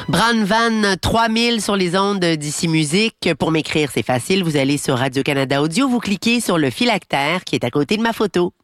Bran Van 3000 sur les ondes d'Ici Musique. Pour m'écrire, c'est facile. Vous allez sur Radio-Canada Audio, vous cliquez sur le phylactère qui est à côté de ma photo.